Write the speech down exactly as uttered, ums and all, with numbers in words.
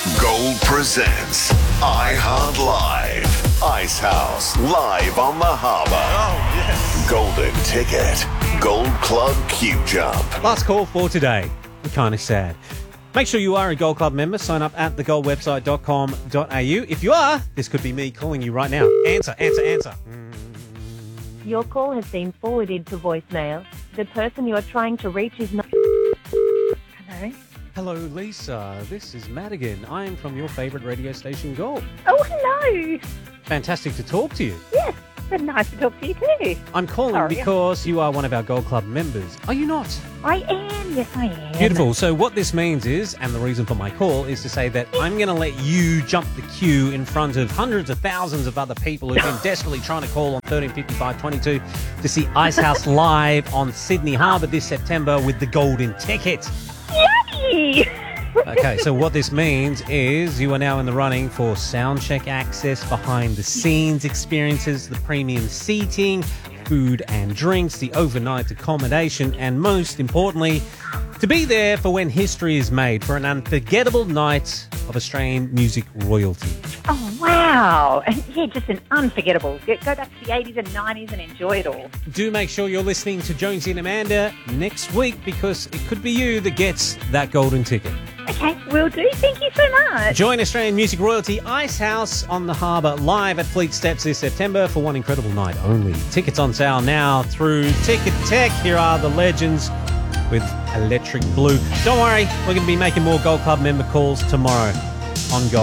Gold presents iHeart Live. Ice House live on the harbour. Oh, yes. Golden ticket. Gold Club Q Jump. Last call for today. I'm kind of sad. Make sure you are a Gold Club member. Sign up at the gold website dot com dot a u. If you are, this could be me calling you right now. Answer, answer, answer. Your call has been forwarded to voicemail. The person you are trying to reach is not... Hello? Hello, Lisa. This is Madigan. I am from your favourite radio station, Gold. Oh, hello. Fantastic to talk to you. Yes, but nice to talk to you too. I'm calling Sorry. because you are one of our Gold Club members. Are you not? I am. Yes, I am. Beautiful. So what this means is, and the reason for my call, is to say that I'm going to let you jump the queue in front of hundreds of thousands of other people who've been desperately trying to call on thirteen fifty-five twenty-two to see Ice House live on Sydney Harbour this September with the golden ticket. Yay! Okay, so what this means is you are now in the running for soundcheck access, behind-the-scenes experiences, the premium seating, food and drinks, the overnight accommodation, and most importantly, to be there for when history is made, for an unforgettable night of Australian music royalty. Oh, wow. And yeah, just an unforgettable. Go go back to the eighties and nineties and enjoy it all. Do make sure you're listening to Jonesy and Amanda next week, because it could be you that gets that golden ticket. Okay, will do. Thank you so much. Join Australian music royalty Ice House on the Harbour live at Fleet Steps this September for one incredible night only. Tickets on sale now through Ticket Tech. Here are the legends with Electric Blue. Don't worry, we're going to be making more Gold Club member calls tomorrow on Gold.